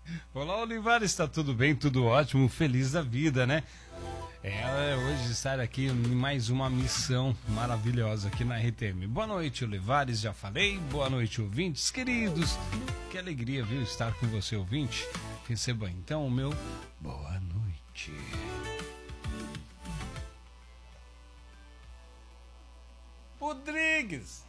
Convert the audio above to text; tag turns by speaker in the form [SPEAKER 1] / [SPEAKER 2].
[SPEAKER 1] Olá, Olivares, está tudo bem? Tudo ótimo, feliz da vida, né? Hoje estar aqui em mais uma missão maravilhosa aqui na RTM. Boa noite, Olivares, já falei. Boa noite, ouvintes queridos. Que alegria, viu, estar com você, ouvinte. Receba então o meu boa noite. Rodrigues.